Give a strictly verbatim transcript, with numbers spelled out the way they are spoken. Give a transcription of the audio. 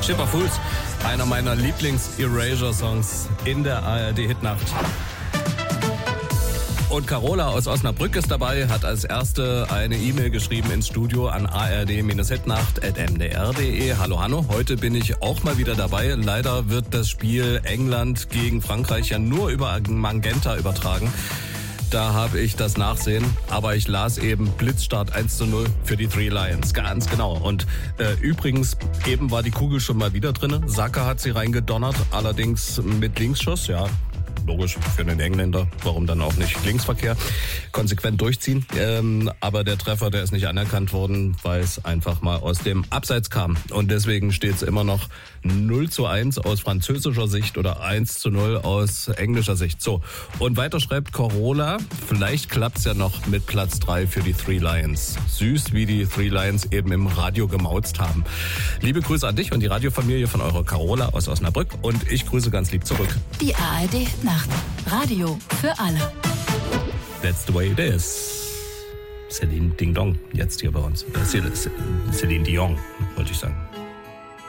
Shipper Fools, einer meiner Lieblings-Erasure-Songs in der A R D-Hitnacht. Und Carola aus Osnabrück ist dabei, hat als erste eine E-Mail geschrieben ins Studio an a r d hitnacht at m d r punkt d e. Hallo Hanno, heute bin ich auch mal wieder dabei. Leider wird das Spiel England gegen Frankreich ja nur über Magenta übertragen. Da habe ich das Nachsehen, aber ich las eben Blitzstart eins zu null für die Three Lions, ganz genau. Und äh, übrigens, eben war die Kugel schon mal wieder drin. Saka hat sie reingedonnert, allerdings mit Linksschuss, ja. Logisch, für einen Engländer, warum dann auch nicht Linksverkehr, konsequent durchziehen. Ähm, aber der Treffer, der ist nicht anerkannt worden, weil es einfach mal aus dem Abseits kam. Und deswegen steht es immer noch null zu eins aus französischer Sicht oder eins zu null aus englischer Sicht. So, und weiter schreibt Carola, vielleicht klappt's ja noch mit Platz drei für die Three Lions. Süß, wie die Three Lions eben im Radio gemauzt haben. Liebe Grüße an dich und die Radiofamilie von eurer Carola aus Osnabrück und ich grüße ganz lieb zurück. Die A R D Nacht. Radio für alle. That's the way it is. Celine Ding Dong, jetzt hier bei uns. Äh, Celine Dion, wollte ich sagen.